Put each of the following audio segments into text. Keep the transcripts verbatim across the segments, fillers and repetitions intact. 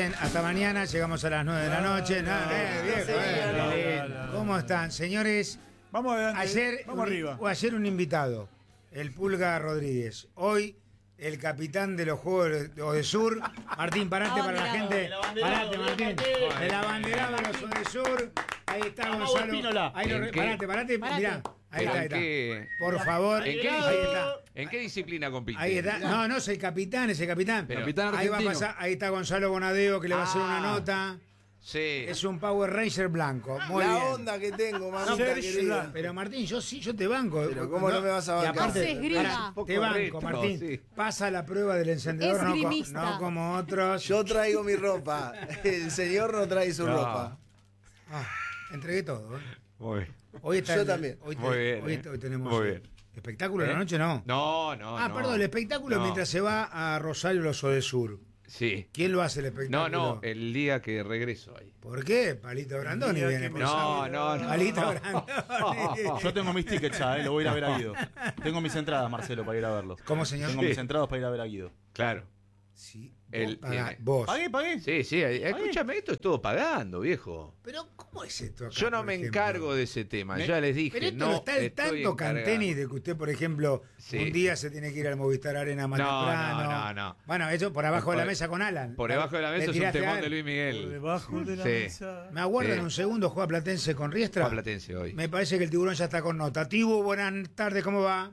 Bien, hasta mañana, llegamos a las nueve de la noche. No, no, eh, viejo, eh, no, no, no, ¿cómo están, señores? Vamos adelante, ayer, vamos un, arriba. O ayer un invitado, el Pulga Rodríguez. Hoy, el capitán de los Juegos de Odesur, Martín, parate para la gente. Parate, Martín. El abanderado de los Odesur. Ahí está Gonzalo. Ahí lo, parate, parate, mirá. Ahí está, ahí está. Qué? Por favor. ¿En qué, ahí está. ¿En qué disciplina compite? Ahí está. No, no, es el capitán, es el capitán. Pero, capitán ahí, va a argentino. pasar, ahí está Gonzalo Bonadeo, que le va a hacer una nota. Sí. Es un Power Ranger blanco. Muy la bien. onda que tengo, mamita No, pero, querida. pero Martín, yo sí, yo te banco. Pero ¿cómo no me vas a bancar? Y aparte, Es esgrima. pará, te banco, retro, Martín. sí. Pasa la prueba del encendedor, no, co- Esgrimista. no como otros. Yo traigo mi ropa. El señor no trae su No. ropa. Ah, entregué todo. ¿eh? Muy bien. Hoy está Yo el- también. Hoy, te- Muy bien, hoy, eh. hoy tenemos Muy eh, bien. espectáculo de ¿Eh? la noche, ¿no? No, no, ah, no. perdón, el espectáculo No. mientras se va a Rosario los Odesur. Sí. ¿Quién lo hace el No, espectáculo? no, el día que regreso ahí. ¿Por qué? Palito Brandoni día viene. que por me- No, sábado. no, no. Palito Brandoni. Yo tengo mis tickets ya, eh, lo voy a ir a ver a Guido. Tengo mis entradas, Marcelo, para ir a verlo. ¿Cómo, señor? Tengo Sí. mis entradas para ir a ver a Guido. Claro. Sí, vos Él pagá- tiene- vos. ¿Pagué, pagué? Sí, sí, escúchame, esto es todo pagando, viejo. Pero, ¿cómo es esto acá, Yo no por me ejemplo? encargo de ese tema, Me- ya les dije. Pero esto no no está el estoy tanto encargado. cantenis de que usted, por ejemplo, Sí. un día se tiene que ir al Movistar Arena más No, temprano. no, no, no. Bueno, eso por abajo Por- de la mesa con Alan. Por debajo de la Le mesa es un tiraste a temón él. de Luis Por Miguel. debajo de la Sí. mesa. Me aguardan Sí. un segundo, juega Platense con Riestra. Juega Platense hoy. Me parece que el tiburón ya está con nota. Tibu, buenas tardes, ¿cómo va?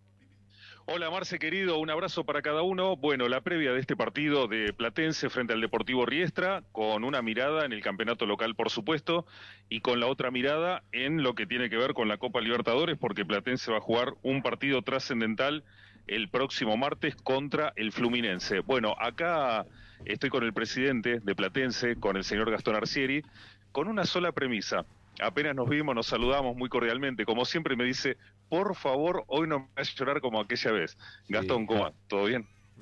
Hola Marce querido, un abrazo para cada uno. Bueno, la previa de este partido de Platense frente al Deportivo Riestra, con una mirada en el campeonato local por supuesto, y con la otra mirada en lo que tiene que ver con la Copa Libertadores, porque Platense va a jugar un partido trascendental el próximo martes contra el Fluminense. Bueno, acá estoy con el presidente de Platense, con el señor Gastón Arcieri, con una sola premisa. Apenas nos vimos, nos saludamos muy cordialmente. Como siempre me dice, por favor, hoy no me hagas llorar como aquella vez. Gastón, ¿cómo va? ¿Todo bien?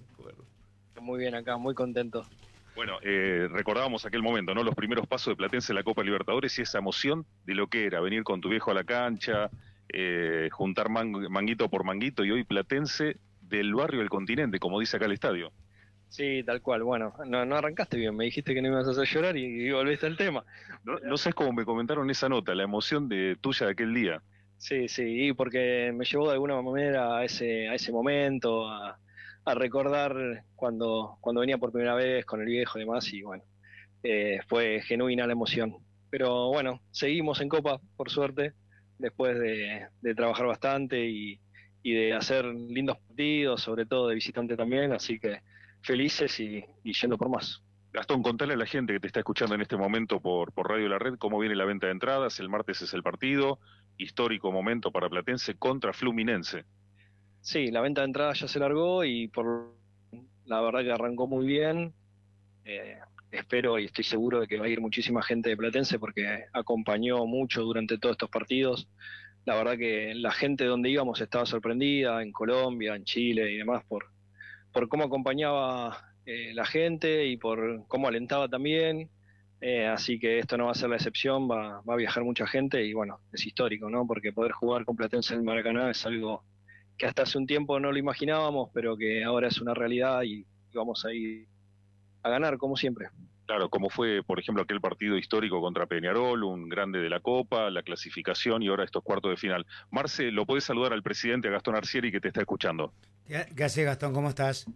Muy bien acá, muy contento. Bueno, eh, recordábamos aquel momento, ¿no? Los primeros pasos de Platense en la Copa Libertadores y esa emoción de lo que era venir con tu viejo a la cancha, eh, juntar mang- manguito por manguito, y hoy Platense del barrio del continente, como dice acá el estadio. Sí, tal cual. Bueno, no, no arrancaste bien, me dijiste que no me ibas a hacer llorar y, y volviste al tema. No, no sabes cómo me comentaron esa nota, la emoción de tuya de aquel día. Sí, sí, y porque me llevó de alguna manera a ese, a ese momento, a, a recordar cuando, cuando venía por primera vez con el viejo y demás, y bueno, eh, fue genuina la emoción. Pero bueno, seguimos en Copa, por suerte, después de, de trabajar bastante y, y de hacer lindos partidos, sobre todo de visitante también, así que felices y, y yendo por más. Gastón, contale a la gente que te está escuchando en este momento por, por Radio La Red cómo viene la venta de entradas. El martes es el partido, histórico momento para Platense contra Fluminense. Sí, la venta de entradas ya se largó y por la verdad que arrancó muy bien. Eh, espero y estoy seguro de que va a ir muchísima gente de Platense porque acompañó mucho durante todos estos partidos. La verdad que la gente donde íbamos estaba sorprendida, en Colombia, en Chile y demás, por, por cómo acompañaba eh, la gente y por cómo alentaba también. Eh, así que esto no va a ser la excepción, va, va a viajar mucha gente y bueno, es histórico, ¿no? Porque poder jugar con Platense en el Maracaná es algo que hasta hace un tiempo no lo imaginábamos, pero que ahora es una realidad y, y vamos a ir a ganar como siempre. Claro, como fue, por ejemplo, aquel partido histórico contra Peñarol, un grande de la Copa, la clasificación y ahora estos cuartos de final. Marce, lo podés saludar al presidente, a Gastón Arcieri, que te está escuchando. ¿Qué, qué haces, Gastón? ¿Cómo estás?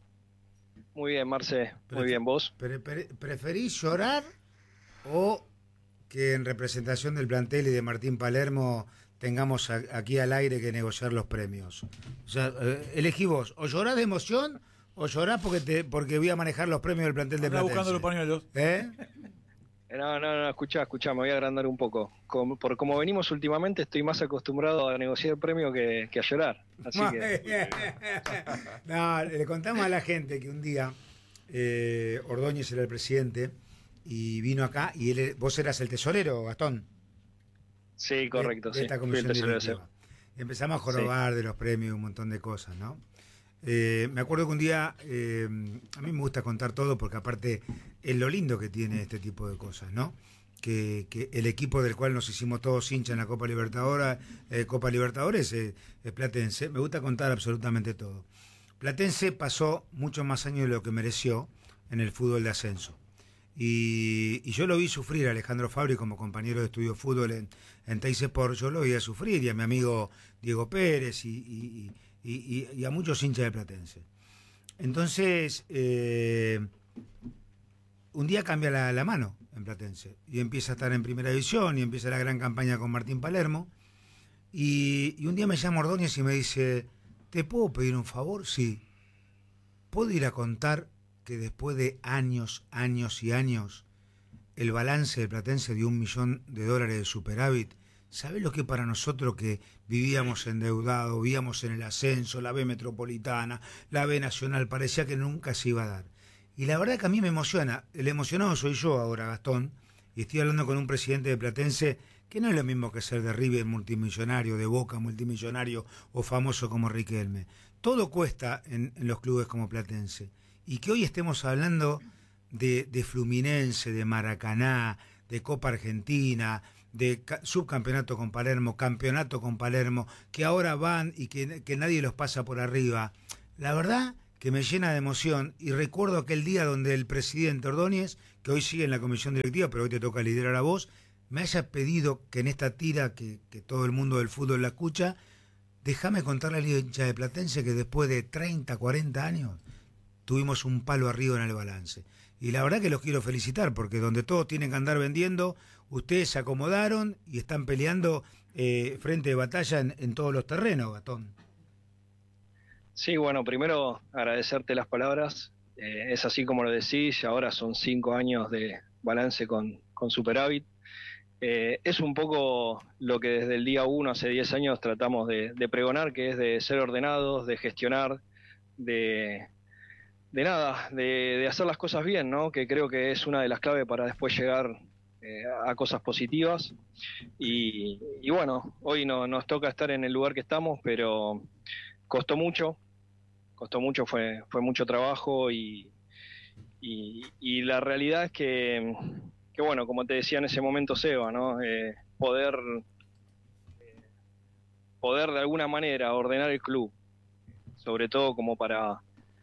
Muy bien, Marce, Pero- muy bien, ¿vos? Pre- pre- ¿Preferís llorar o que en representación del plantel y de Martín Palermo tengamos a- aquí al aire que negociar los premios? O sea, eh, elegí vos, o llorás de emoción o llorás porque te porque voy a manejar los premios del plantel de Anda Platense. buscando los pañuelos. ¿Eh? Eh, No, no, no, escuchá, escuchá, me voy a agrandar un poco. Como, por como venimos últimamente, estoy más acostumbrado a negociar premio que, que a llorar. Así que, No, le contamos a la gente que un día eh, Ordóñez era el presidente y vino acá y él, vos eras el tesorero, Gastón. sí, correcto, de, de sí. esta fui el comisión tesorero de directiva. Empezamos a jorobar de los premios, un montón de cosas, ¿no? Eh, me acuerdo que un día, eh, a mí me gusta contar todo porque aparte es lo lindo que tiene este tipo de cosas, ¿no? Que, que el equipo del cual nos hicimos todos hinchas en la Copa Libertadores, eh, Copa Libertadores eh, es Platense. Me gusta contar absolutamente todo. Platense pasó muchos más años de lo que mereció en el fútbol de ascenso. Y, y yo lo vi sufrir a Alejandro Fabri como compañero de estudio de fútbol en, en Teis Sport, yo lo vi a sufrir, y a mi amigo Diego Pérez, y, y, y, y, y a muchos hinchas de Platense. Entonces, eh, un día cambia la, la mano en Platense, y empieza a estar en primera división, y empieza la gran campaña con Martín Palermo, y, y un día me llama Ordóñez y me dice, ¿te puedo pedir un favor? Sí. ¿Puedo ir a contar que después de años, años y años, el balance de Platense de un millón de dólares de superávit? ¿Sabés lo que para nosotros, que vivíamos endeudados, vivíamos en el ascenso, la B metropolitana, la B nacional, parecía que nunca se iba a dar? Y la verdad que a mí me emociona. El emocionado soy yo ahora, Gastón, y estoy hablando con un presidente de Platense que no es lo mismo que ser de River multimillonario, de Boca multimillonario o famoso como Riquelme. Todo cuesta en, en los clubes como Platense. Y que hoy estemos hablando de, de Fluminense, de Maracaná, de Copa Argentina, de subcampeonato con Palermo, campeonato con Palermo, que ahora van y que, que nadie los pasa por arriba. La verdad que me llena de emoción, y recuerdo aquel día donde el presidente Ordóñez, que hoy sigue en la comisión directiva, pero hoy te toca liderar a vos, me haya pedido que en esta tira, que, que todo el mundo del fútbol la escucha, déjame contarle al hincha de Platense que después de treinta, cuarenta años tuvimos un palo arriba en el balance. Y la verdad que los quiero felicitar, porque donde todos tienen que andar vendiendo, ustedes se acomodaron y están peleando eh, frente de batalla en, en todos los terrenos, Gatón. Sí, bueno, primero agradecerte las palabras. Eh, es así como lo decís, ahora son cinco años de balance con, con superávit. Eh, es un poco lo que desde el día uno, hace diez años, tratamos de, de pregonar, que es de ser ordenados, de gestionar, de... de nada, de, de hacer las cosas bien, ¿no? Que creo que es una de las claves para después llegar eh, a cosas positivas. Y, y bueno, hoy no, nos toca estar en el lugar que estamos, pero costó mucho, costó mucho, fue, fue mucho trabajo, y, y, y la realidad es que, que, bueno, como te decía en ese momento Seba, ¿no? Eh, poder, eh, poder de alguna manera ordenar el club, sobre todo como para...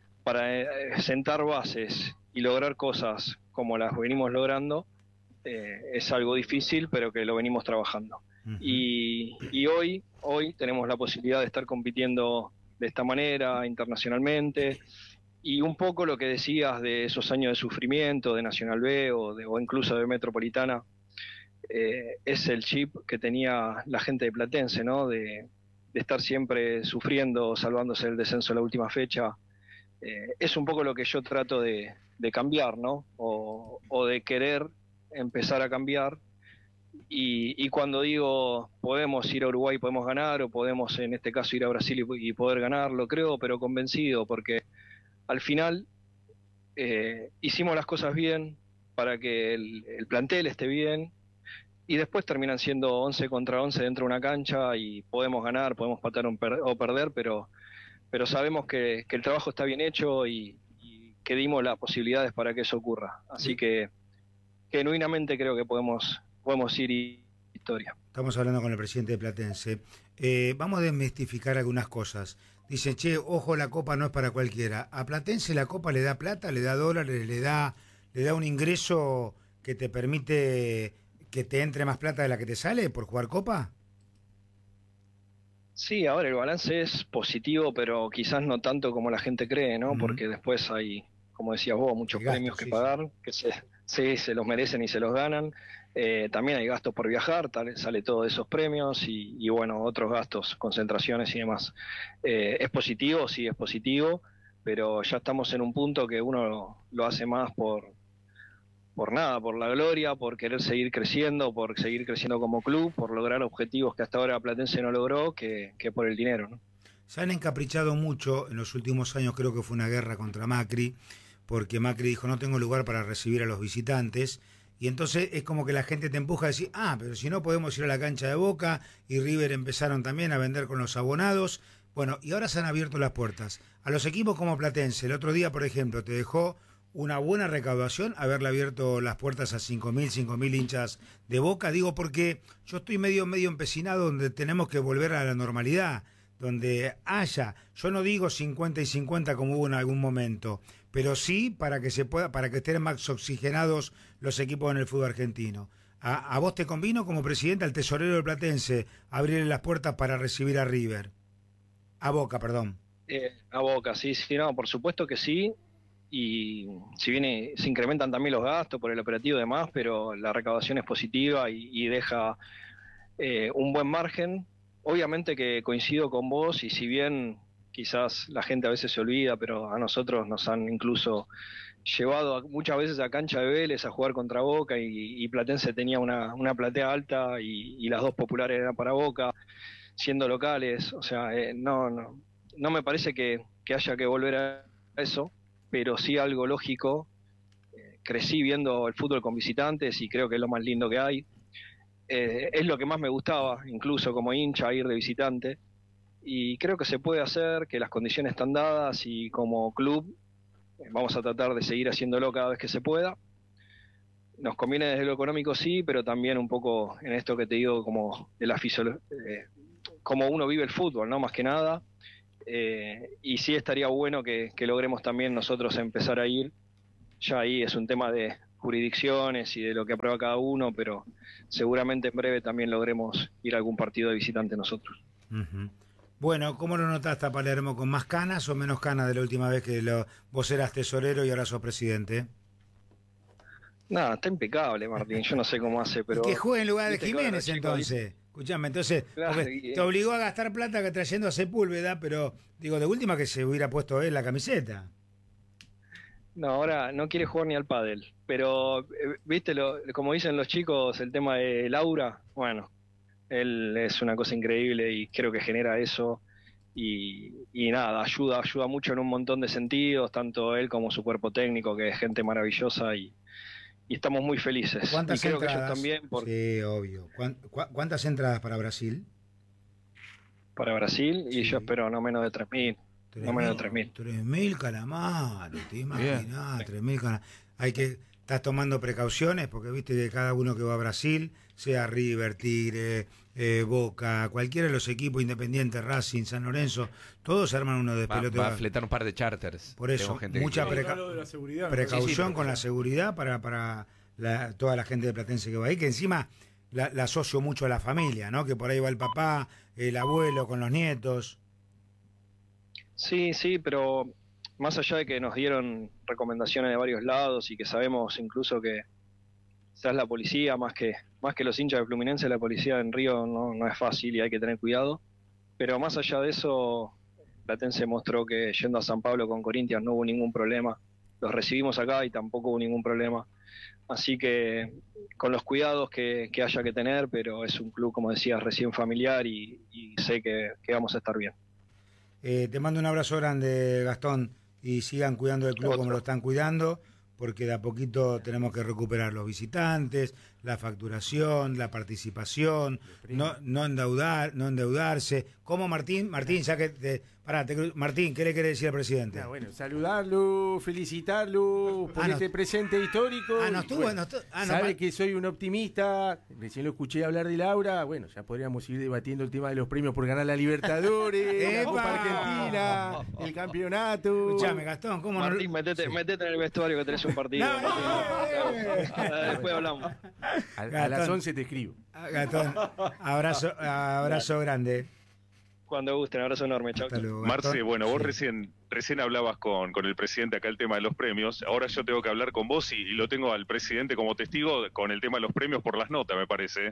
para sentar bases y lograr cosas como las venimos logrando, eh, es algo difícil, pero que lo venimos trabajando. Uh-huh. Y, y hoy, hoy tenemos la posibilidad de estar compitiendo de esta manera internacionalmente, y un poco lo que decías de esos años de sufrimiento de Nacional B o, de, o incluso de Metropolitana, eh, es el chip que tenía la gente de Platense, ¿no? De, de estar siempre sufriendo, salvándose del descenso en la última fecha. Eh, es un poco lo que yo trato de, de cambiar, ¿no? O, o de querer empezar a cambiar. Y, y cuando digo podemos ir a Uruguay, podemos ganar, o podemos en este caso ir a Brasil y, y poder ganar, lo creo, pero convencido, porque al final eh, hicimos las cosas bien para que el, el plantel esté bien, y después terminan siendo once contra once dentro de una cancha, y podemos ganar, podemos patear un per- o perder, pero pero sabemos que, que el trabajo está bien hecho, y, y que dimos las posibilidades para que eso ocurra. Así que genuinamente creo que podemos, podemos ir y historia. Estamos hablando con el presidente de Platense. Eh, vamos a desmistificar algunas cosas. Dicen, che, ojo, la Copa no es para cualquiera. ¿A Platense la Copa le da plata, le da dólares, le da, le da un ingreso que te permite que te entre más plata de la que te sale por jugar Copa? Sí, ahora el balance es positivo, pero quizás no tanto como la gente cree, ¿no? Uh-huh. Porque después hay, como decías vos, muchos gasto, premios que sí, pagar, sí. que se, sí, se los merecen y se los ganan. Eh, también hay gastos por viajar, tal, sale todo de esos premios, y, y bueno, otros gastos, concentraciones y demás. Eh, ¿Es positivo? Sí, es positivo, pero ya estamos en un punto que uno lo, lo hace más por... por nada, por la gloria, por querer seguir creciendo, por seguir creciendo como club, por lograr objetivos que hasta ahora Platense no logró, que, que por el dinero, ¿no? Se han encaprichado mucho en los últimos años, creo que fue una guerra contra Macri, porque Macri dijo no tengo lugar para recibir a los visitantes, y entonces es como que la gente te empuja a decir, ah, pero si no podemos ir a la cancha de Boca, y River empezaron también a vender con los abonados. Bueno, y ahora se han abierto las puertas. A los equipos como Platense, el otro día, por ejemplo, te dejó una buena recaudación haberle abierto las puertas a cinco mil, cinco mil hinchas de Boca. Digo porque yo estoy medio medio empecinado, donde tenemos que volver a la normalidad. donde haya, yo no digo cincuenta y cincuenta como hubo en algún momento, pero sí para que se pueda, para que estén más oxigenados los equipos en el fútbol argentino. ¿A, a vos te convino como presidente al tesorero del Platense abrirle las puertas para recibir a River? A Boca, perdón. Eh, a Boca, sí, sí, no, por supuesto que sí. Y si bien eh, se incrementan también los gastos por el operativo y demás, pero la recaudación es positiva y, y deja eh, un buen margen. Obviamente que coincido con vos, y si bien quizás la gente a veces se olvida, pero a nosotros nos han incluso llevado a, muchas veces a cancha de Vélez a jugar contra Boca, y, y Platense tenía una, una platea alta y, y las dos populares eran para Boca, siendo locales. O sea, eh, no, no, no me parece que, que haya que volver a eso, pero sí algo lógico. Eh, crecí viendo el fútbol con visitantes y creo que es lo más lindo que hay. Eh, es lo que más me gustaba, incluso como hincha, ir de visitante, y creo que se puede hacer, que las condiciones están dadas, y como club eh, vamos a tratar de seguir haciéndolo cada vez que se pueda. Nos conviene desde lo económico, sí, pero también un poco en esto que te digo, como de la fisiología, eh, como uno vive el fútbol, ¿no? Más que nada. Eh, y sí estaría bueno que, que logremos también nosotros empezar a ir. Ya ahí es un tema de jurisdicciones y de lo que aprueba cada uno, pero seguramente en breve también logremos ir a algún partido de visitante nosotros. Uh-huh. Bueno, ¿cómo lo notaste a Palermo? ¿Con más canas o menos canas de la última vez que lo, vos eras tesorero y ahora sos presidente? Nada, está impecable, Martín. Yo no sé cómo hace, pero... Y que juegue en lugar de viste que Jiménez, ahora, chicos, entonces. Escuchame, entonces, Claro, porque y- te obligó a gastar plata que trayendo a Sepúlveda, pero digo, de última que se hubiera puesto él la camiseta. No, ahora no quiere jugar ni al pádel, pero eh, viste, lo, como dicen los chicos, el tema de Laura, bueno, él es una cosa increíble y creo que genera eso, y, y nada, ayuda, ayuda mucho en un montón de sentidos, tanto él como su cuerpo técnico, que es gente maravillosa, y, y estamos muy felices. Y ¿Cuántas creo que entradas? ellos también, porque Sí, obvio. ¿Cuán- cu- ¿Cuántas entradas para Brasil? para Brasil, y Sí. yo espero no menos de tres mil. No menos de tres mil. tres mil calamares, te imaginas, tres mil calamares. Hay que, estás tomando precauciones, porque viste que cada uno que va a Brasil, sea River, Tigre, eh, Boca, cualquiera de los equipos independientes, Racing, San Lorenzo, todos arman uno de Va, pelote. va a fletar un par de charters. Por eso, Tengo gente que mucha quiere. preca- Lo de la seguridad, precaución Sí, sí, con pero- la seguridad para, para la- toda la gente de Platense que va ahí, que encima la, la asocio mucho a la familia, ¿no? Que por ahí va el papá, el abuelo con los nietos. Sí, sí, pero más allá de que nos dieron recomendaciones de varios lados y que sabemos incluso que quizás la policía, más que más que los hinchas de Fluminense, la policía en Río no, no es fácil y hay que tener cuidado. Pero más allá de eso, Platense mostró que yendo a San Pablo con Corinthians no hubo ningún problema. Los recibimos acá y tampoco hubo ningún problema. Así que con los cuidados que, que haya que tener, pero es un club, como decías, recién familiar, y, y sé que, que vamos a estar bien. Eh, te mando un abrazo grande, Gastón, y sigan cuidando del club Otro. como lo están cuidando, porque de a poquito tenemos que recuperar los visitantes, la facturación, la participación, no, no endeudar, no endeudarse. ¿Cómo, Martín? Martín, ya que te, pará, te cru- Martín, ¿qué le quiere decir al presidente? Ah, bueno, saludarlo, felicitarlo por Ah, no- este presente histórico. Ah, no y, estuvo, bueno, no estu- ah, no, sabe pa- que soy un optimista, recién lo escuché hablar de Laura, bueno, ya podríamos ir debatiendo el tema de los premios por ganar la Libertadores, la ¡Epa! Copa Argentina, el campeonato. Escuchame, Gastón, ¿cómo no- Martín, metete, metete en el vestuario que tenés un partido. No, Martín. no, no, no. Ah, Después hablamos. A, a Gastón. las once te escribo. Ah, Gastón, abrazo, abrazo grande. Cuando gusten, abrazo enorme, chau. Hasta luego, Marce, Gastón. bueno, vos Sí. recién recién hablabas con, con el presidente acá el tema de los premios. Ahora yo tengo que hablar con vos y, y lo tengo al presidente como testigo con el tema de los premios por las notas, me parece.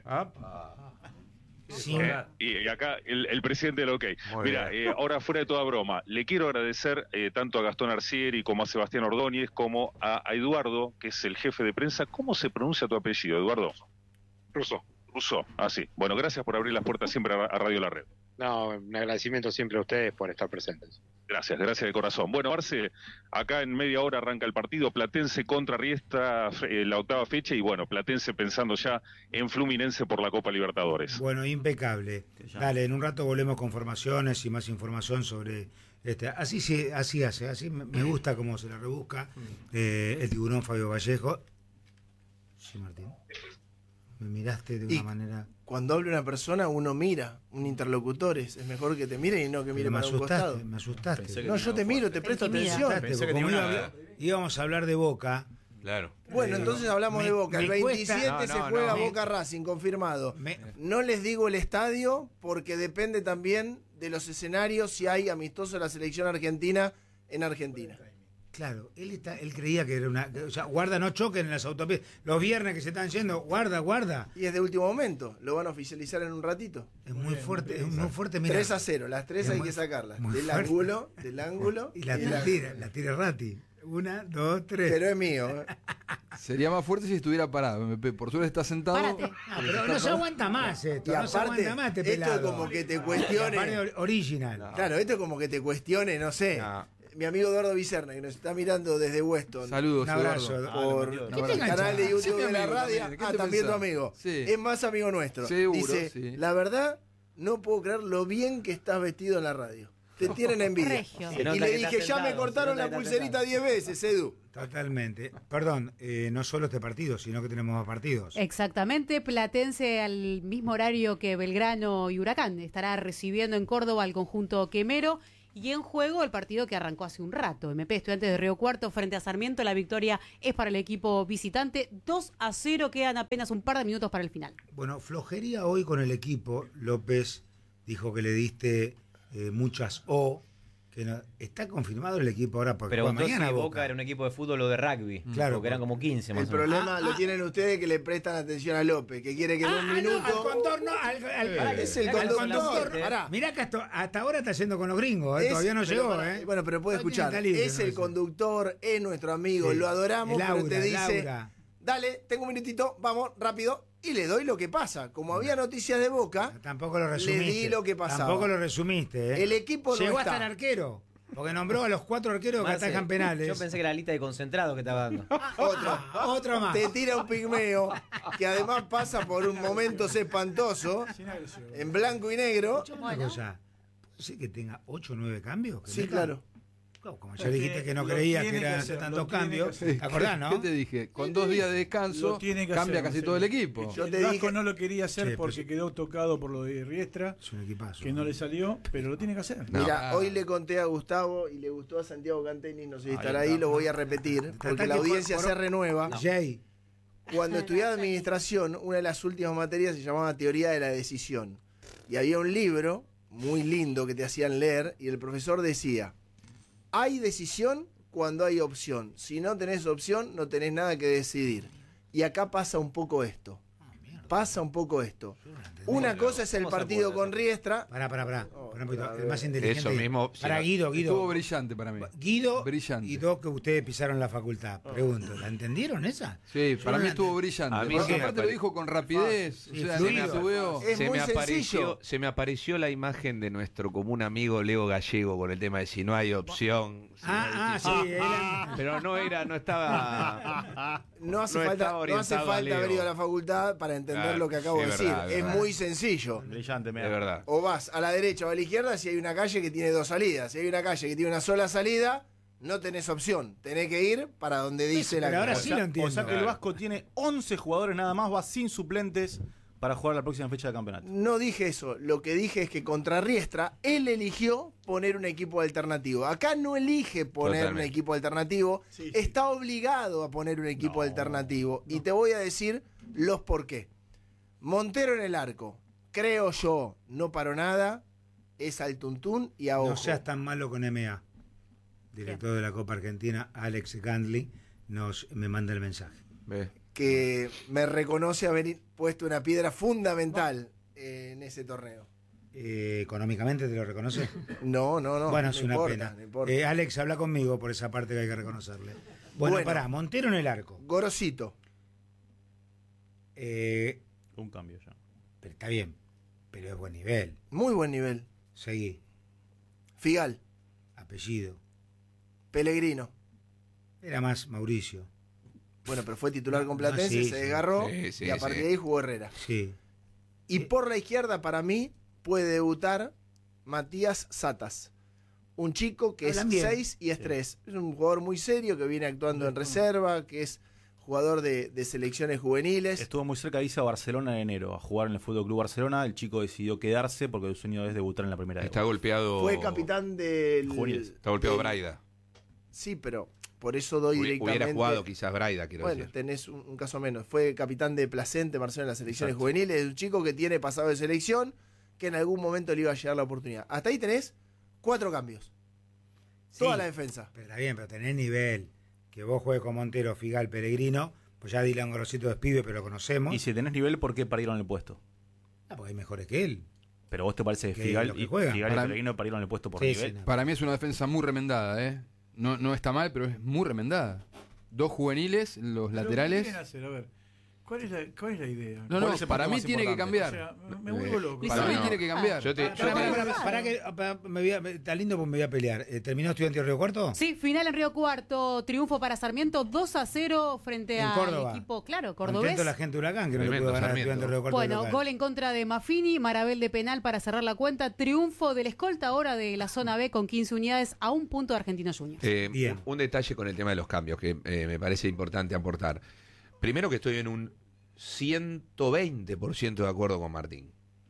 Sí. Eh, y, y acá el, el presidente lo ok. Muy Mira, bien. eh, ahora fuera de toda broma, le quiero agradecer eh, tanto a Gastón Arcieri como a Sebastián Ordóñez como a, a Eduardo, que es el jefe de prensa. ¿Cómo se pronuncia tu apellido, Eduardo? Russo. Russo, ah sí. Bueno, gracias por abrir las puertas siempre a, a Radio La Red. No, un agradecimiento siempre a ustedes por estar presentes. Gracias, gracias de corazón. Bueno, Marce, acá en media hora arranca el partido Platense contra Riestra, eh, la octava fecha, y bueno, Platense pensando ya en Fluminense por la Copa Libertadores. Bueno, impecable. Dale, en un rato volvemos con formaciones y más información sobre este. Así se, así hace, así me me gusta cómo se la rebusca eh, el tiburón Fabio Vallejo. Sí, Martín. Me miraste de Y- una manera... Cuando habla una persona, uno mira, un interlocutor es, es mejor que te mire y no que mire me para un asustaste, costado. me asustaste. Pensé que No, yo te miro, te presto intimida. atención. Asustaste, Pensé que como tenía iba a una- hablar- íbamos a hablar de Boca. Claro. Bueno, Eh, entonces hablamos me- de Boca. El me cuesta- veintisiete No, se no, juega no. Boca Racing, confirmado. Me- No les digo el estadio porque depende también de los escenarios si hay amistoso de la selección argentina en Argentina. Claro, él está, él creía que era una... que, o sea, guarda, no choquen en las autopistas. Los viernes que se están yendo, guarda, guarda. Y es de último momento, lo van a oficializar en un ratito. Es muy fuerte, es muy fuerte, mira. tres a cero, las tres Es hay muy- que sacarlas. muy Del fuerte. ángulo, del ángulo. Y la y la- tira, la tira Ratti. Una, dos, tres. Pero es mío. ¿eh? Sería más fuerte si estuviera parado, M P. Por suerte está sentado. Ah, No, pero no se aguanta más esto. Y no se aparte, aguanta más este esto es pelado. como que te Y aparte cuestione. or- original. Claro, esto es como que te cuestione, no sé. No. Mi amigo Eduardo Vicerna, que nos está mirando desde Weston. Saludos, Un abrazo. Eduardo. Por Ah, por ¿Qué el te canal de engancha? YouTube Sí, de la amigo radio. también. ¿Qué Ah, te también tu pensás? amigo. Sí. Es más amigo nuestro. Seguro, Dice, sí. la verdad, no puedo creer lo bien que estás vestido en la radio. Te tienen envidia. Regio. Y Se nota le que dije, estás ya me sentado, cortaron se la nota que estás pulserita diez veces, Edu. Totalmente. Perdón, eh, no solo este partido, sino que tenemos más partidos. Exactamente, Platense al mismo horario que Belgrano y Huracán. Estará recibiendo en Córdoba al conjunto quemero y en juego el partido que arrancó hace un rato. M P Estudiantes de Río Cuarto frente a Sarmiento. La victoria es para el equipo visitante. dos a cero, quedan apenas un par de minutos para el final. Bueno, flojería hoy con el equipo. López dijo que le diste eh, muchas O. Que no- está confirmado el equipo ahora porque juega Preguntó si mañana Boca. Boca. era un equipo de fútbol o de rugby. Claro, Porque eran como quince más El o menos. problema lo tienen ustedes que le prestan atención a López, que quiere que en un Ah, no, minuto. al contorno, al, al- Pará, es el Mirá que conductor. son las Pará. Mirá que hasta, hasta ahora está yendo con los gringos, eh, Es- todavía no pero llegó, pará, ¿eh? Bueno, pero puede Todavía escuchar. está libre, es no el sé. conductor, es nuestro amigo, Sí. lo adoramos, El pero te aura, dice, el aura. dale, tengo un minutito, vamos, rápido, y le doy lo que pasa. Como había noticias de Boca, Tampoco lo le resumiste. di lo que pasaba. Tampoco lo resumiste, ¿eh? El equipo no Llegó está. hasta el arquero, porque nombró a los cuatro arqueros que Marce, atajan penales. Yo pensé que era la lista de concentrados que estaba dando. Otro. Ah, otro más. Te tira un pigmeo que además pasa por un momento espantoso, en blanco y negro. Una cosa, ¿puede ser que tenga ocho o nueve cambios? que Sí, meta? claro. Como ya dijiste que no Lo creías tiene que que eran hacer, tantos lo tiene cambios. que ¿Te hacer. acordás, no? ¿Qué te dije? Con dos días de descanso Lo tiene que cambia hacer, casi sí. todo el equipo. Yo El te Vasco dije- no lo quería hacer Sí, pero porque sí. quedó tocado por lo de Riestra, Es un equipazo. que no le salió, pero lo tiene que hacer. No. Mira, Ah. hoy le conté a Gustavo y le gustó a Santiago Canteni, no sé si Ahí estará está. ahí, lo voy a repetir, porque Tratá la que audiencia por- se renueva. Jay, Cuando estudié administración, una de las últimas materias se llamaba Teoría de la Decisión. Y había un libro muy lindo que te hacían leer y el profesor decía, hay decisión cuando hay opción. Si no tenés opción, no tenés nada que decidir. Y acá pasa un poco esto. Pasa un poco esto. Una cosa es el ¿Cómo se partido acuerda con Riestra. pará, pará, pará. Oh, Pará un poquito, otra el más vez. inteligente. Eso mismo, sí, Para no. Guido, Guido. Estuvo brillante para mí. Guido Brillante. y dos que ustedes pisaron la facultad. Pregunto, ¿la entendieron esa? Sí, Yo para no mí la estuvo entendí. brillante. A mí Porque sí me aparte lo apare- dijo con rapidez. Sí, o sea, fluido. no me subió. Es se muy me sencillo. apareció, se me apareció la imagen de nuestro común amigo Leo Gallego con el tema de si no hay opción. si no hay Ah, ah, decisión. sí. Era... Pero no era, no estaba. No hace No falta, estaba no hace orientado a falta Leo. haber ido a la facultad para entender Claro, lo que acabo es de decir. verdad, es es verdad. muy sencillo. Brillante, me De verdad. O vas a la derecha o a la izquierda si hay una calle que tiene dos salidas. Si hay una calle que tiene una sola salida, no tenés opción. Tenés que ir para donde dice la pero ahora calle. sí lo entiendo. O sea que el Claro. Vasco tiene once jugadores nada más, va sin suplentes para jugar la próxima fecha de campeonato. No dije eso. Lo que dije es que contra Riestra, él eligió poner un equipo alternativo. Acá no elige poner Totalmente. un equipo alternativo. Sí, sí. Está obligado a poner un equipo No, alternativo. Y te voy a decir los por qué. Montero en el arco. Creo yo, no paro nada. Es al tuntún y a ojo. No seas tan malo con M A. Director de la Copa Argentina, Alex Gandley, nos, me manda el mensaje. Ve. Que me reconoce haber puesto una piedra fundamental en ese torneo. Eh, ¿Económicamente te lo reconoce? No, no, no. bueno, no es una importa, pena. no importa. Eh, Alex, habla conmigo por esa parte que hay que reconocerle. Bueno, Bueno. pará, Montero en el arco. Gorosito. Eh, Un cambio ya. pero está bien, pero es buen nivel. Muy buen nivel. Seguí, Figal. apellido. Pellegrino. Era más Mauricio. Bueno, pero fue titular con No, Platense, sí, se sí. desgarró Sí, sí, y a partir sí. de ahí jugó Herrera. Sí. Y por la izquierda, para mí, puede debutar Matías Satas. Un chico que es Hablan bien. seis y es tres. Es un jugador muy serio que viene actuando en reserva, que es jugador de, de selecciones juveniles. Estuvo muy cerca de irse a Barcelona en enero a jugar en el Fútbol Club Barcelona. El chico decidió quedarse porque su sueño es debutar en la primera. Está de golpeado. Fue capitán del... Juveniles. Está golpeado del- Braida. Sí, pero por eso doy Hubi- directamente... Hubiera jugado quizás Braida, quiero Bueno, decir. tenés un, un caso menos. Fue capitán de Placente, Barcelona, en las selecciones Exacto. juveniles. Es un chico que tiene pasado de selección, que en algún momento le iba a llegar la oportunidad. Hasta ahí tenés cuatro cambios. Sí, Toda la defensa. Pero está bien, pero tenés nivel. Que vos juegues con Montero, Figal, Pellegrino, pues ya Dylan Grosito es pibe, pero lo conocemos. Y si tenés nivel, ¿por qué perdieron el puesto? Ah, porque hay mejores que él. Pero vos te parece que Que Figal, lo que y, juegan. Figal y Para- Pellegrino perdieron el puesto por Sí, nivel. sí, no. Para mí es una defensa muy remendada, ¿eh? No, no está mal, pero es muy remendada. Dos juveniles, los Pero, laterales. ¿qué quieren hacer? A ver, ¿cuál es la, cuál es la idea? No, ¿Cuál no, es el para punto mí más tiene que importante? cambiar. O sea, me vuelvo loco. Para No, mí no. tiene que cambiar. Yo te- yo Pará, te- pará, pará, pará que, pará, me voy a- me- está lindo porque me voy a pelear. Eh, ¿Terminó Estudiante de Río Cuarto? Sí, final en Río Cuarto, triunfo para Sarmiento, dos a cero frente En al Córdoba. equipo, claro, Contento cordobés. la gente de Huracán que no le Tremendo, pudo ganar a Sarmiento. Estudiante de Río Cuarto. de Bueno, local. gol en contra de Maffini, Marabel de penal para cerrar la cuenta, triunfo del escolta ahora de la zona B con quince unidades a un punto de Argentinos Juniors. Eh, Bien. un, un detalle con el tema de los cambios que eh, me parece importante aportar. Primero que estoy en un ciento veinte por ciento de acuerdo con Martín.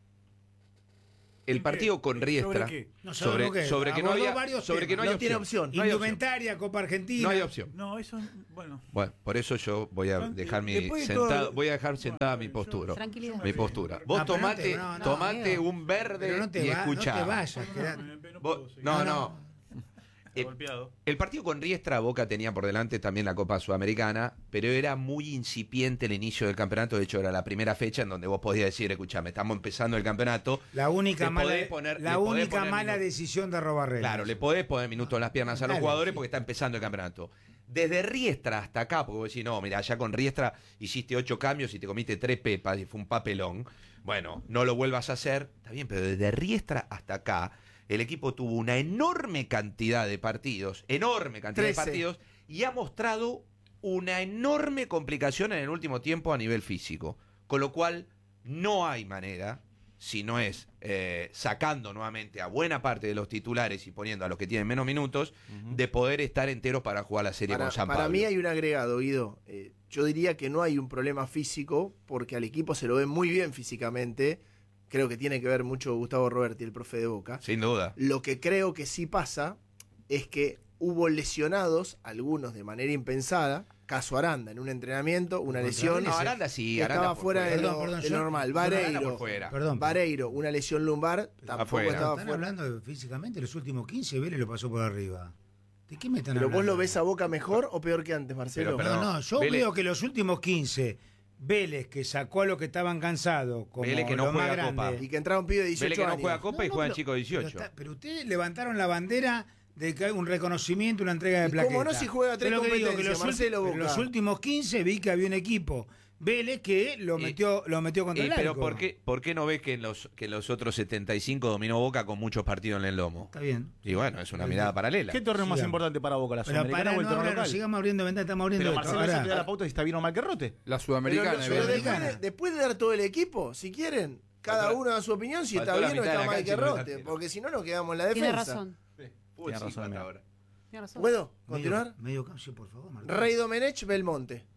El ¿En partido qué? con ¿Sobre Riestra qué? No sobre, sabemos qué. sobre que no Abordó había varios sobre que no, temas. hay No tiene opción. opción. No hay opción. Indumentaria, Copa Argentina. No hay opción. No, eso, bueno. Bueno, por eso yo voy a No, dejar mi después de sentado, todo- voy a dejar sentada Bueno, mi yo- postura. Tranquilidad. Mi postura. Vos No, pero no tomate, te- no, no, tomate amigo. un verde Pero no te, y va- no escuchá. te vayas. quedá- No Vos- puedo seguir. no, No, no. no. Eh, Golpeado. El partido con Riestra, Boca tenía por delante también la Copa Sudamericana, pero era muy incipiente el inicio del campeonato. De hecho, era la primera fecha en donde vos podías decir, escuchame, estamos empezando el campeonato. La única Le mala, podés poner- la le podés única poner mala minutos. decisión de Robarrera. Claro, le podés poner minutos en las piernas a los Dale, jugadores sí. porque está empezando el campeonato. Desde Riestra hasta acá, porque vos decís, no, mira, ya con Riestra hiciste ocho cambios y te comiste tres pepas y fue un papelón. Bueno, no lo vuelvas a hacer. Está bien, pero desde Riestra hasta acá, el equipo tuvo una enorme cantidad de partidos, enorme cantidad trece. de partidos, y ha mostrado una enorme complicación en el último tiempo a nivel físico. Con lo cual, no hay manera, si no es eh, sacando nuevamente a buena parte de los titulares y poniendo a los que tienen menos minutos, de poder estar enteros para jugar la serie Para, con San para Pablo. mí hay un agregado, Guido. Eh, yo diría que no hay un problema físico porque al equipo se lo ve muy bien físicamente. Creo que tiene que ver mucho Gustavo Roberti, el profe de Boca. Sin duda. Lo que creo que sí pasa es que hubo lesionados, algunos de manera impensada. Caso Aranda, en un entrenamiento, una Contra lesión. Vélez, No, Aranda sí, que Aranda estaba por fuera de Perdón, lo, perdón, de yo- lo normal. yo- Aranda Vareiro, por fuera. Perdón. Vareiro, una lesión lumbar, tampoco Afuera. estaba Están fuera. hablando de físicamente, los últimos quince Vélez lo pasó por arriba. ¿De qué me están Pero hablando? vos lo ves a Boca mejor o peor que antes, Marcelo. Pero, No, No, no, yo Vélez- veo que los últimos quince Vélez que sacó a los que estaban cansados, como Vélez que no los más juega Copa. grandes. Y que entraba un pibe de dieciocho Vélez que no años. juega Copa y No, no, juega en pero- chico de Pero, dieciocho. está- pero ustedes levantaron la bandera de que hay un reconocimiento, una entrega de ¿Y plaquetas. cómo no si juega tres Yo lo que digo, que competencias, los, Marcelo ulti- Boca? los últimos quince vi que había un equipo Vélez que lo Y- metió, lo metió contra Y, el pero arco. ¿por qué, ¿por qué no ves que en los que en los otros setenta y cinco dominó Boca con muchos partidos en el lomo? Está bien. Y bueno, es una mirada paralela. ¿Qué torneo más Sigamos. importante para Boca? ¿La Pero Sudamericana para o el no torneo hablar, local? sigamos abriendo ventanas, estamos abriendo Pero esto. Marcelo Ahora, se te da la pauta si está bien o mal que rote. La Pero, Sudamericana. no- pero evidentemente. después, de, después de dar todo el equipo, si quieren, cada Faltó- uno da su opinión si faltó está la bien o mitad de está la mal cancha que y no rote. está- Porque si no, nos quedamos en la defensa. Tiene razón. Fútbol Tiene razón, cinco hasta amigo. ahora. Tiene razón. ¿Puedo medio- continuar? Medio campo, sí, por favor, Martín. Rey Domenech, Belmonte.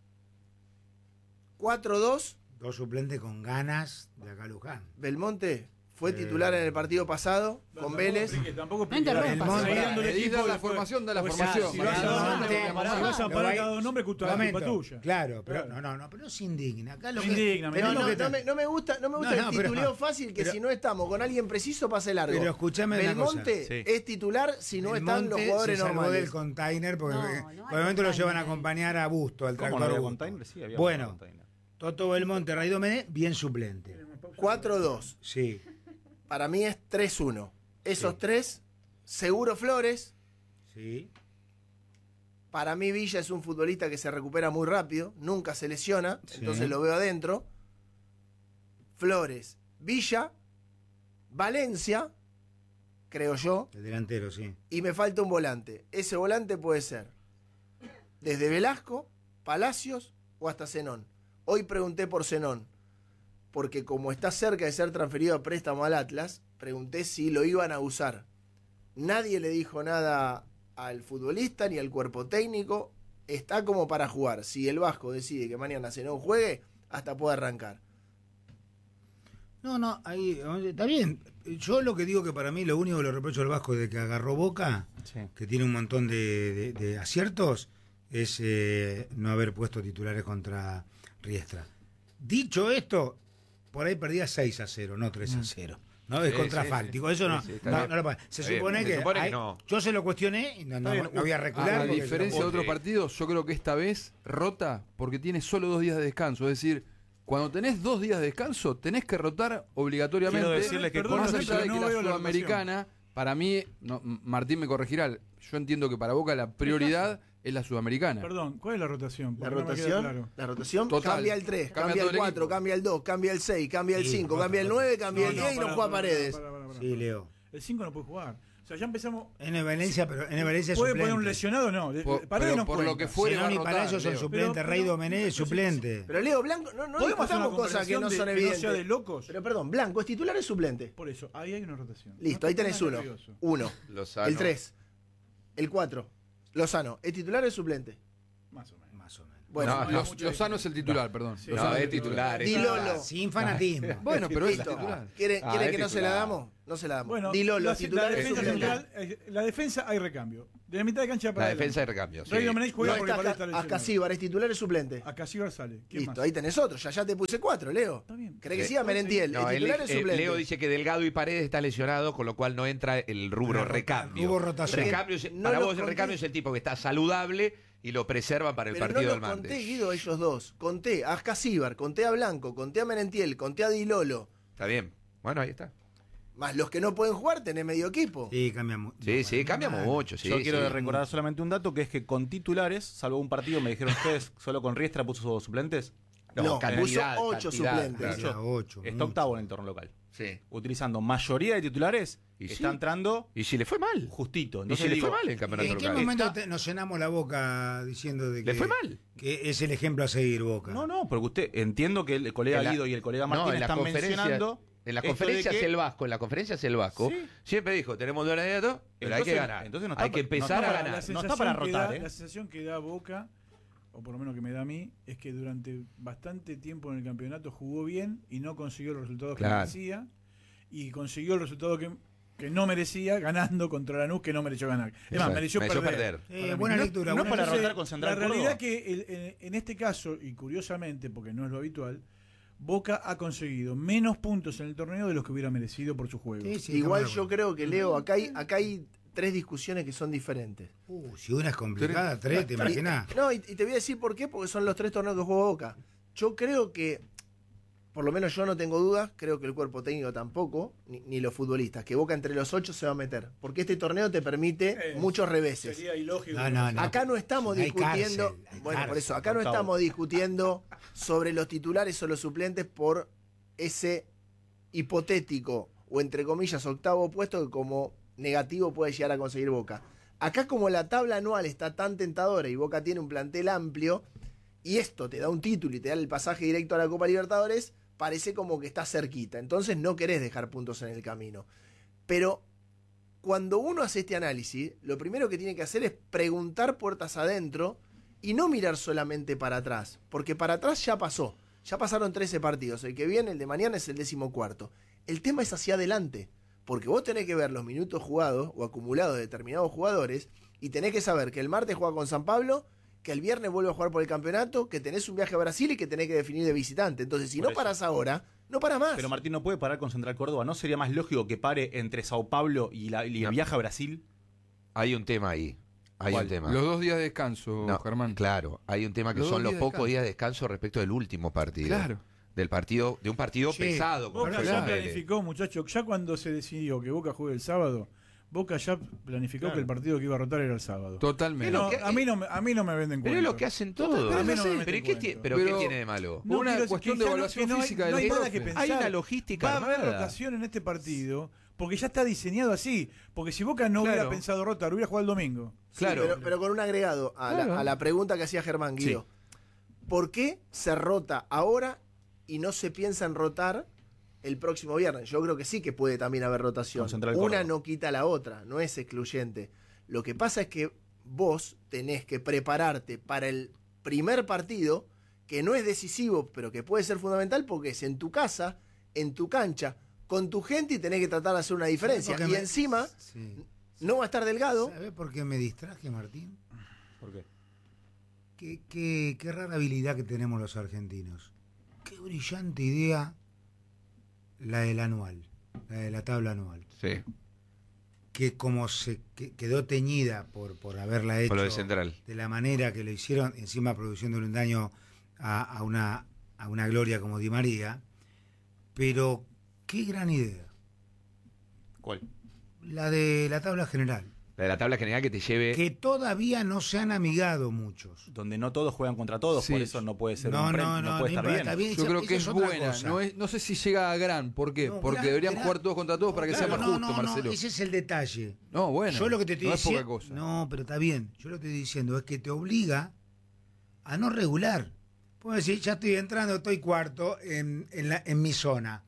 cuatro dos. Dos suplentes con ganas de acá Luján. Belmonte fue Eh. titular en el partido pasado con Vélez. Tampoco No interrumpas. explique. Belmonte. Seguí dando el Le di equipo dar y la después- formación, da la pues, formación. Si vas a Belmonte. dar- si vas a Lo parar va- cada dos nombres, culpa Momento, culpa tuya. Claro, pero Claro. no, no, no, pero no se indigna. Acá lo No que indigna, me No, tenemos no, que no estar- me, no me gusta, no me gusta No, no, el pero- tituleo fácil que pero- si no estamos con alguien preciso pase largo. Pero escuchame una Belmonte cosa. Sí. es titular si no están los Belmonte jugadores se salvó normales. del container porque No, eh, no hay por el momento lo llevan a container. acompañar a Busto, al ¿Cómo tractor no había Busto. container? Sí, había Bueno, container. Toto Belmonte, Ray Domenech, bien suplente. cuatro dos. Sí. Para mí es tres uno. Esos Sí. tres, seguro Flores. Sí. Para mí Villa es un futbolista que se recupera muy rápido, nunca se lesiona, Sí. entonces lo veo adentro. Flores, Villa, Valencia, creo yo, El delantero, sí. y me falta un volante. Ese volante puede ser desde Velasco, Palacios o hasta Zenón. Hoy pregunté por Zenón, porque como está cerca de ser transferido a préstamo al Atlas, pregunté si lo iban a usar. Nadie le dijo nada al futbolista ni al cuerpo técnico. está como para jugar. Si el Vasco decide que mañana se no juegue, hasta puede arrancar. No, no, ahí está bien. Yo lo que digo que para mí lo único que le reprocho al Vasco de que agarró Boca, Sí. que tiene un montón de, de- de aciertos, es eh, no haber puesto titulares contra Riestra. Dicho esto, por ahí perdía seis a cero, no tres a cero. No es Sí, contrafáltico, sí, eso no, sí, sí, está no, bien. no lo puede. Se Está supone bien, que, se supone que hay- no. yo se lo cuestioné y no, no, Está bien, no voy a recular. A porque diferencia de se lo- otros partidos, yo creo que esta vez rota porque tiene solo dos días de descanso. Es decir, cuando tenés dos días de descanso, tenés que rotar obligatoriamente. Quiero decirle que Perdón, más no, allá de que no la veo la sudamericana, para mí, no, Martín me corregirá, yo entiendo que para Boca la prioridad es la sudamericana. Perdón, ¿cuál es la rotación? La Porque no me queda rotación, claro. la rotación Total. cambia el tres, Cambia cambia todo el el cuatro, equipo. cambia el dos, cambia el seis, cambia el Sí, cinco, rota, cambia el rota. nueve, cambia el No, diez y no pará, juega pará, Paredes. pará, pará, pará. Sí, Leo. El cinco no puede jugar. O sea, ya empezamos. En Valencia, pero en Valencia es ¿Puede suplente. poner un lesionado? No. Por- Paredes pero no por cuenta. lo que fuere, Senón y va a rotar, Palacio son Leo. suplentes, Pero- Rey pero- Domenech es pero- suplente. Pero Leo, Blanco, no, no ¿Podemos hacer una discutamos cosas que no comparación son de- que no evidentes. sea de locos? Pero perdón, Blanco, ¿es titular o es suplente? Por eso, ahí hay una rotación. Listo, No ahí te tenés pongas uno. nervioso. Uno. Lozano. El tres. El cuatro. Lozano, ¿es titular o es suplente? Más o menos. Más o menos. Bueno, No, Los- Lozano es el titular, perdón. Sí. Lozano No, es es el titular. titular. Di es Lolo. titular. Sin fanatismo. Bueno, pero es el Listo. titular. ¿Quiere, Ah, quiere es que no se la titular. damos? No se la damos. Bueno, Di Lolo, la, titular la es defensa suplente. central, eh, la defensa hay recambio. De la mitad de cancha para La adelante. defensa de recambio. sí. Rey Domenech juega No porque está Paredes acá, está lesionado. Acasíbar, ¿es titular o es suplente? Acasíbar sale. ¿Quién Listo, más? ahí tenés otro. Ya ya te puse cuatro, Leo. Está bien. ¿Querés que Sí. siga Merentiel? No, ¿Es él- titular o es eh, suplente? Leo dice que Delgado y Paredes está lesionado, con lo cual no entra el rubro Una rota- recambio. hubo rotación. Recambio es- No para lo vos el conté. recambio es el tipo que está saludable y lo preservan para el Pero partido no del los conté, martes. Guido, ellos dos. Conté a Ascasíbar, conté a Blanco, conté a Merentiel, conté a Di Lolo. Está bien. Bueno, ahí está. Más los que no pueden jugar, tenés medio equipo. Sí, cambiamos. Sí, sí, cambia mucho. Sí, Yo quiero sí. recordar solamente un dato, que es que con titulares, salvo un partido, me dijeron ustedes, solo con Riestra puso suplentes. No, puso cantidad, ocho cantidad, suplentes. claro. A ocho, Está mucho. octavo en el torneo local. Sí. Utilizando mayoría de titulares, Y está sí. entrando Y si le fue mal. justito. Y Entonces si le digo, fue mal el campeonato ¿En qué local. momento Está- te- nos llenamos la boca diciendo de que, Le fue mal. que es el ejemplo a seguir Boca? No, no, porque usted, entiendo que el colega En la- Guido y el colega No, Martín en la están conferencia- mencionando. En las esto de conferencias que- el Vasco, en las conferencias el Vasco, Sí. siempre dijo, tenemos dos candidatos, pero hay que Entonces- ganar. entonces no está hay que pa- no empezar está a para- ganar. La no está sensación para que rotar, da- ¿eh? La sensación que da Boca, o por lo menos que me da a mí, es que durante bastante tiempo en el campeonato jugó bien y no consiguió los resultados que Claro. merecía. Y consiguió el resultado que, que no merecía ganando contra Lanús, que no mereció ganar. Es Eso más, es, mereció, mereció perder. perder. Eh, Para mí. buena No- lectura. no buena para lectura. rotar con Central La realidad Córdoba. que el- en, en este caso, y curiosamente, porque no es lo habitual, Boca ha conseguido menos puntos en el torneo de los que hubiera merecido por su juego. Sí, sí, Igual estamos de yo acuerdo. creo que, Leo, acá hay, acá hay tres discusiones que son diferentes. Uh, si una es complicada, tres, ¿te imaginas? Y- no, y, y te voy a decir por qué, porque son los tres torneos que juega Boca. Yo creo que, por lo menos yo no tengo dudas, creo que el cuerpo técnico tampoco, ni, ni los futbolistas, que Boca entre los ocho se va a meter. Porque este torneo te permite Eh, muchos reveses. Sería ilógico. No, no, no. Acá no estamos Hay discutiendo, cárcel, hay bueno, por cárcel, eso, acá no octavo. estamos discutiendo sobre los titulares o los suplentes por ese hipotético o entre comillas octavo puesto que como negativo puede llegar a conseguir Boca. Acá como la tabla anual está tan tentadora y Boca tiene un plantel amplio y esto te da un título y te da el pasaje directo a la Copa Libertadores, parece como que está cerquita. Entonces no querés dejar puntos en el camino. Pero cuando uno hace este análisis, lo primero que tiene que hacer es preguntar puertas adentro y no mirar solamente para atrás, porque para atrás ya pasó. Ya pasaron trece partidos. El que viene, el de mañana, es el decimocuarto. El tema es hacia adelante, porque vos tenés que ver los minutos jugados o acumulados de determinados jugadores y tenés que saber que el martes juega con San Pablo, que el viernes vuelve a jugar por el campeonato, que tenés un viaje a Brasil y que tenés que definir de visitante. Entonces, si Por no eso. parás ahora, no para más. Pero Martín no puede parar con Central Córdoba. ¿No sería más lógico que pare entre Sao Paulo y, la, y el No. viaje a Brasil? Hay un tema ahí. Hay ¿Cuál? un tema. Los dos días de descanso, No, Germán. Claro, hay un tema que Los son dos los días de pocos descanso. días de descanso respecto del último partido. Claro. Del partido, de un partido Sí. pesado. como Boca fue ya con Vélez. planificó, muchachos, ya cuando se decidió que Boca juegue el sábado, Boca ya planificó Claro. que el partido que iba a rotar era el sábado. Totalmente. No, que- a, mí no, me- a mí no me venden Pero cuentos. es lo que hacen todos. Pero a mí no me pero, meten ¿qué, cuento. tiene, pero, Pero- ¿qué tiene de malo? Una quiero decir cuestión que de ya no- evaluación que no hay- física no del hay nada profe. que pensar. Hay una logística Va a haber armada. rotación en este partido porque ya está diseñado así. Porque si Boca no hubiera Claro. pensado rotar, hubiera jugado el domingo. Sí, Claro. pero, pero con un agregado a, Claro. la, a la pregunta que hacía Germán Guido. ¿Por qué se rota ahora y no se piensa en rotar el próximo viernes? Yo creo que sí que puede también haber rotación. Con Central Una Córdoba. no quita la otra, no es excluyente. Lo que pasa es que vos tenés que prepararte para el primer partido, que no es decisivo, pero que puede ser fundamental porque es en tu casa, en tu cancha, con tu gente y tenés que tratar de hacer una diferencia. Y me... encima, sí. no va a estar Delgado. ¿Sabés por qué me distraje, Martín? ¿Por qué? Qué, qué, qué rara habilidad que tenemos los argentinos. Qué brillante idea la del anual, la de la tabla anual. Sí. Que como se que, quedó teñida por, por haberla hecho Por lo de Central. de la manera que lo hicieron, encima produciéndole un daño a, a, una, a una gloria como Di María, pero qué gran idea. ¿Cuál? La de la tabla general. La de la tabla general que te lleve... Que todavía no se han amigado muchos. Donde no todos juegan contra todos, Sí. por eso no puede ser No, un no, premio, no, no puede no estar importa, bien. está bien. Yo Esa- creo esa que es es otra buena. cosa. No, es, no sé si llega a gran. ¿Por qué? No, Porque claro, deberían claro. jugar todos contra todos para que Claro, sea más no, justo, no, no, Marcelo. ese es el detalle. No, bueno. Yo lo que te estoy no es poca diciendo. cosa. No, pero está bien. Yo lo que estoy diciendo es que te obliga a no regular. Puedes decir, ya estoy entrando, estoy cuarto en, en, la, en mi zona.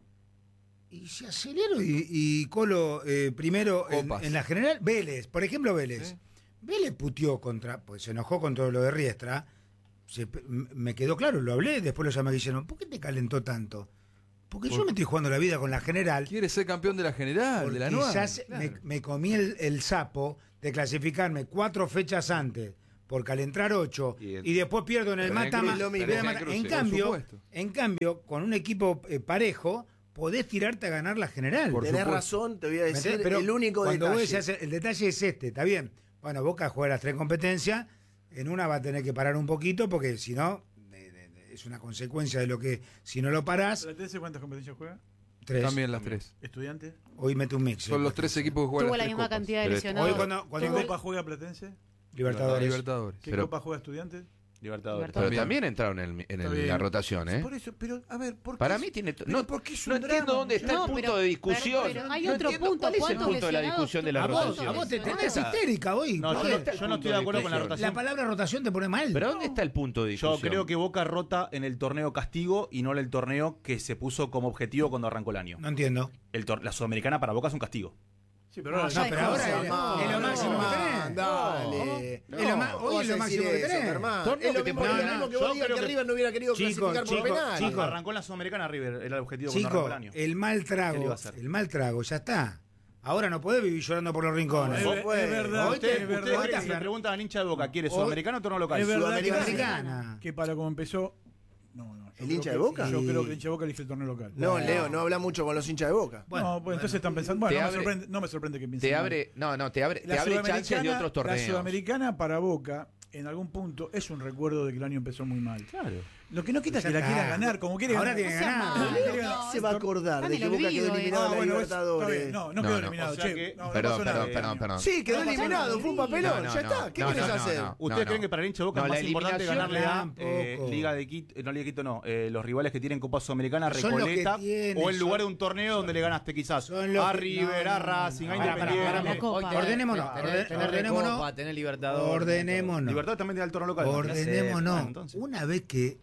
Y si acelero y, y colo eh, primero en, en la general, Vélez, por ejemplo, Vélez. ¿Sí? Vélez puteó contra, pues se enojó con todo lo de Riestra. Se, me quedó claro, lo hablé, después lo llamé y dijeron, ¿por qué te calentó tanto? Porque Por- yo me estoy jugando la vida con la general. Quiere ser campeón de la general, de la Porque anual. ya se- Claro. me, me comí el, el sapo de clasificarme cuatro fechas antes por calentar ocho Y el- y después pierdo en el Pero en mata cruce, más. lo mismo. En, Pero en cruce. Por cambio, supuesto. en cambio, con un equipo eh, parejo, podés tirarte a ganar la general. Por Tenés supuesto. razón, te voy a ¿Me decir, entendés? Pero el único cuando vos detalle. decías, el detalle es este, está bien. Bueno, Boca juega las tres competencias, en una va a tener que parar un poquito porque si no, de- de- de- es una consecuencia de lo que, si no lo parás, ¿Platense cuántas competencias juega? tres. También las tres. ¿Estudiantes? Hoy mete un mix. Son los tres equipos que juegan Tuvo las la tres misma copas. cantidad de Pero lesionados. Hoy cuando, cuando ¿Qué copa juega Platense? Libertadores. Libertadores. ¿Qué Pero- copa juega Estudiantes? Libertadores. Pero también entraron en, el- en Está el- bien. la rotación, ¿eh? Por eso, pero a ver, ¿por qué Para es- mí tiene... to- pero No, ¿por qué es no un entiendo drama? dónde está No, el punto pero- de discusión. pero- pero hay No otro entiendo punto. ¿Cuál es el ¿Cuántos punto de la lesionados? discusión de la A vos, rotación? a vos te ¿Dónde tenés está? histérica hoy. No, ¿Por yo qué? no, está el yo no punto estoy de de acuerdo con la discusión? rotación. La palabra rotación te pone mal. ¿Pero dónde está el punto de discusión? Yo creo que Boca rota en el torneo castigo y no en el torneo que se puso como objetivo cuando arrancó el año. No entiendo. El tor- la Sudamericana para Boca es un castigo. Sí, pero No, ahora ya No, pero dejó, ahora se es, armó. es lo No, máximo que no, tenés. dale. Es lo ma- hoy ¿Cómo es lo vas a máximo decir que eso, tenés. Germán? Torneo Es lo que te mismo, pone- es lo no, mismo que yo vos digas creo que que- River no hubiera querido Chicos, clasificar por chicos, penal. chicos. Cuando arrancó en la Sudamericana River era el objetivo cuando arrancó Chicos, el año. el mal ¿Qué le trago, iba a hacer? el mal trago, ya está. Ahora no podés vivir llorando por los rincones. Es, Vos es podés. verdad, Hoy te- es ¿Ustedes verdad. creen que Boca- si le preguntan al hincha de Boca, ¿quiere Hoy- sudamericano o torneo local? Es verdad que, Sudamericana. que para como empezó. No, no. yo ¿El creo hincha que- de Boca? Yo Sí. creo que el hincha de Boca elige el torneo local. No, Leo, no habla mucho con los hinchas de Boca. Bueno, no, pues bueno. entonces están pensando. Bueno, Te no, abre- me sorprende, no me sorprende que piensen. Te mal. abre... No, no, te abre, te La abre chances de Sudamericana- otros torneos. La Sudamericana para Boca, en algún punto, es un recuerdo de que el año empezó muy mal. Claro. Lo que no quita Ya que la está. quiera ganar, como quiere Ahora ganar. tiene que No sea ganar. malo, Quiere no, ganar. Se va a acordar Está de en que el Boca quedó olvido, eliminado Ah, de la bueno, es- está Libertadores. bien. No, no, No, quedó no. eliminado. O sea che, que- no, no Perdón, pasó nada. perdón, perdón, perdón. Sí, quedó No pasó eliminado, nada. fue un papelón, No, no, ya no. está. ¿Qué No, querés no, no, hacer? no. ¿Ustedes no. creen que para el hincha de Boca No, es la más importante eliminación ganarle a tampoco. eh, Liga de Quito, no Liga de Quito no, eh, los rivales que tienen Copa Sudamericana, Son los que Recoleta, tienen, o en lugar son- de un torneo donde le ganaste quizás son los a que- River, no, a no, Racing, no, a no. Pará, pará, Independiente? La Copa. Ordenémonos, Tener- orden- tener ordenémonos. Recopa, tener Libertadores. Ordenémonos. Libertad también del torneo local. Ordenémonos. Bueno, entonces. Una vez que.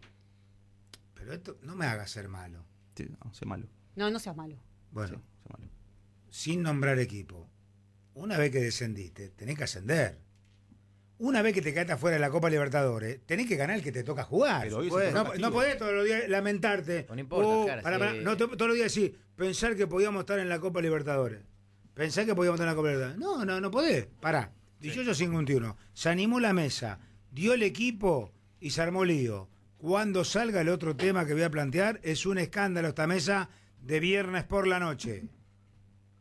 Pero esto no me haga ser malo. Sí, no, sé malo. No, no seas malo. Bueno, Sí, sé malo. sin nombrar equipo. Una vez que descendiste, tenés que ascender. Una vez que te quedaste afuera de la Copa Libertadores, tenés que ganar el que te toca jugar. Pero hoy es no, un no, castigo. podés todos los días lamentarte. No importa, Oh, Ger, pará, sí. pará, no, to- todos los días decir, pensar que podíamos estar en la Copa Libertadores. Pensar que podíamos estar en la Copa Libertadores. No, no, no podés. Pará. dieciocho cincuenta y uno. Se animó la mesa, dio el equipo y se armó lío. Cuando salga el otro tema que voy a plantear, es un escándalo esta mesa de viernes por la noche.